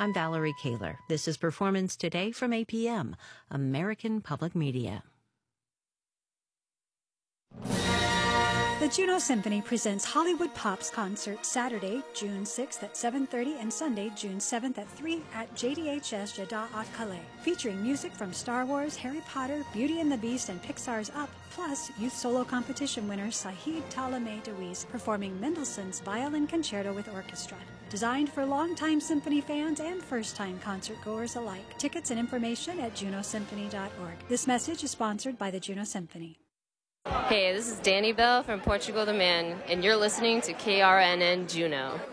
I'm Valerie Kaler. This is Performance Today from APM, American Public Media. The Juno Symphony presents Hollywood Pops Concert Saturday, June 6th at 7:30 and Sunday, June 7th at 3 at JDHS Jeddah at Calais, featuring music from Star Wars, Harry Potter, Beauty and the Beast, and Pixar's Up, plus youth solo competition winner Sahid Talameh Deweese performing Mendelssohn's Violin Concerto with Orchestra. Designed for longtime symphony fans and first-time concertgoers alike. Tickets and information at junosymphony.org. This message is sponsored by the Juno Symphony. Hey, this is Danny Bell from Portugal the Man, and you're listening to KRNN Juno.